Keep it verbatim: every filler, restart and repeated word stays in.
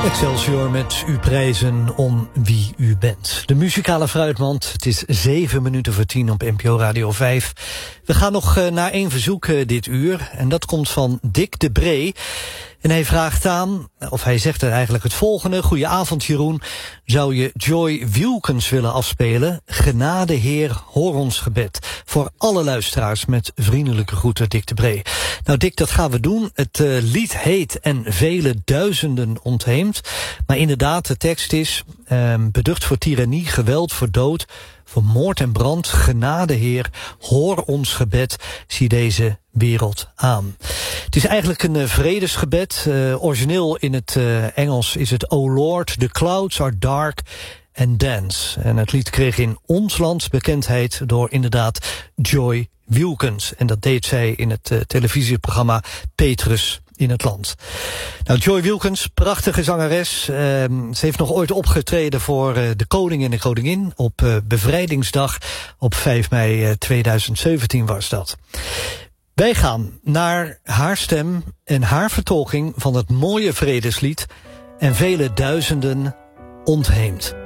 Excelsior met u prijzen om wie u bent. De muzikale fruitmand, het is zeven minuten voor tien op N P O Radio vijf. We gaan nog uh, naar één verzoek uh, dit uur. En dat komt van Dick de Bree. En hij vraagt aan, of hij zegt er eigenlijk het volgende. Goedenavond Jeroen, zou je Joy Wilkins willen afspelen? Genade Heer, hoor ons gebed. Voor alle luisteraars met vriendelijke groeten Dick de Bree. Nou Dick, dat gaan we doen. Het uh, lied heet En vele duizenden ontheemd. Maar inderdaad, de tekst is uh, beducht voor tirannie, geweld, voor dood, voor moord en brand. Genade Heer, hoor ons gebed, zie deze wereld aan. Het is eigenlijk een uh, vredesgebed. Uh, origineel in het uh, Engels is het O Lord, the clouds are dark and dense. En het lied kreeg in ons land bekendheid door inderdaad Joy Wilkins. En dat deed zij in het uh, televisieprogramma Petrus in het land. Nou, Joy Wilkins, prachtige zangeres. Uh, ze heeft nog ooit opgetreden voor uh, de koning en de koningin op uh, bevrijdingsdag op vijf mei uh, tweeduizend zeventien was dat. Wij gaan naar haar stem en haar vertolking van het mooie vredeslied En vele duizenden ontheemd.